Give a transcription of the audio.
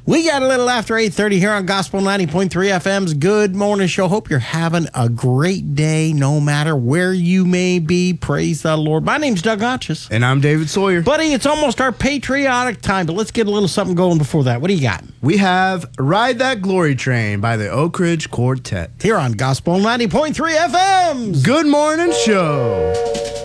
We got a little after 8:30 here on Gospel 90.3 FM's Good Morning Show. Hope you're having a great day no matter where you may be. Praise the Lord. My name's Doug Hotchis. And I'm David Sawyer. Buddy, it's almost our patriotic time, but let's get a little something going before that. What do you got? We have Ride That Glory Train by the Oak Ridge Quartet. Here on Gospel 90.3 FM's Good Morning Show.